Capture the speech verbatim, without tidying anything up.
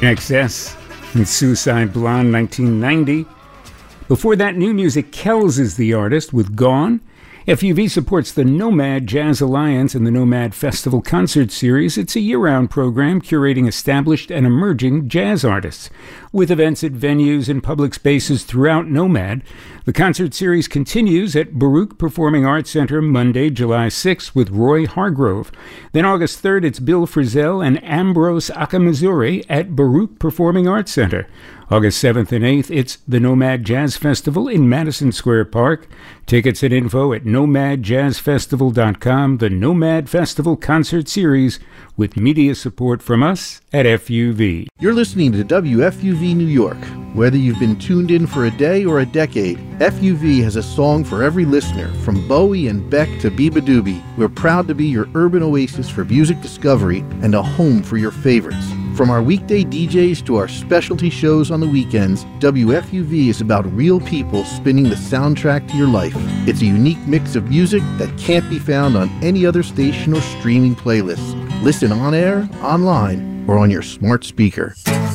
X S and Suicide Blonde, nineteen ninety. Before that, new music, Kells is the artist with Gone. F U V supports the Nomad Jazz Alliance and the Nomad Festival Concert Series. It's a year-round program curating established and emerging jazz artists. With events at venues and public spaces throughout Nomad, the concert series continues at Baruch Performing Arts Center Monday, July sixth with Roy Hargrove. Then August third, it's Bill Frisell and Ambrose Akamazuri at Baruch Performing Arts Center. August seventh and eighth, it's the Nomad Jazz Festival in Madison Square Park. Tickets and info at nomad jazz festival dot com, the Nomad Festival Concert Series, with media support from us at F U V. You're listening to W F U V New York. Whether you've been tuned in for a day or a decade, F U V has a song for every listener, from Bowie and Beck to Biba Doobie. We're proud to be your urban oasis for music discovery and a home for your favorites. From our weekday D Js to our specialty shows on the weekends, W F U V is about real people spinning the soundtrack to your life. It's a unique mix of music that can't be found on any other station or streaming playlist. Listen on air, online, or on your smart speaker.